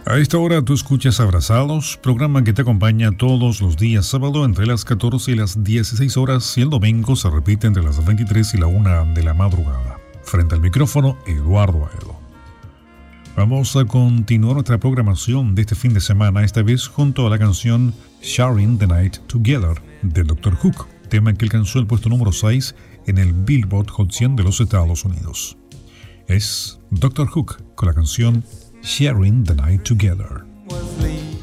A esta hora tú escuchas Abrazados, programa que te acompaña todos los días sábado entre las 14 y las 16 horas y el domingo se repite entre las 23 y la 1 de la madrugada. Frente al micrófono, Eduardo Aedo. Vamos a continuar nuestra programación de este fin de semana, esta vez junto a la canción Sharing the Night Together de Dr. Hook, tema que alcanzó el puesto número 6 en el Billboard Hot 100 de los Estados Unidos. Es Dr. Hook con la canción Sharing the Night Together.